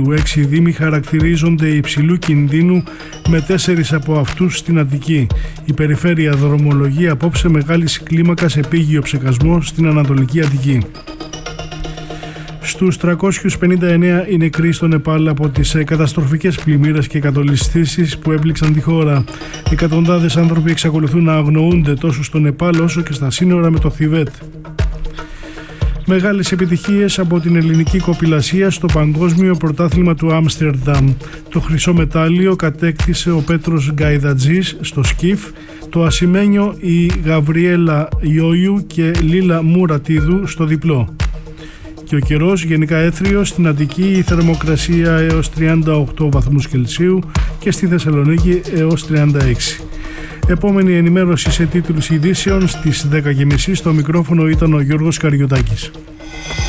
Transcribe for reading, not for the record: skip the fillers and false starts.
Ιουλίου. 6 δήμοι χαρακτηρίζονται υψηλού κινδύνου, με 4 από αυτούς στην Αττική. Η περιφέρεια δρομολογεί απόψε μεγάλης κλίμακας επίγειο ψεκασμό στην Ανατολική Αττική. Στους 359 οι νεκροί στο Νεπάλ από τις καταστροφικές πλημμύρες και κατολιστήσεις που έπληξαν τη χώρα. Εκατοντάδες άνθρωποι εξακολουθούν να αγνοούνται τόσο στο Νεπάλ όσο και στα σύνορα με το Θιβέτ. Μεγάλες επιτυχίες από την ελληνική κοπηλασία στο Παγκόσμιο Πρωτάθλημα του Άμστερνταμ. Το χρυσό μετάλλιο κατέκτησε ο Πέτρος Γκαϊδατζής στο σκιφ, το ασημένιο η Γαβριέλα Ιόιου και Λίλα Μουρατίδου στο διπλό. Και ο καιρός γενικά έθριος, στην Αττική η θερμοκρασία έως 38 βαθμούς Κελσίου και στη Θεσσαλονίκη έως 36. Επόμενη ενημέρωση σε τίτλους ειδήσεων στις 10.30. Στο μικρόφωνο ήταν ο Γιώργος Καριωτάκης.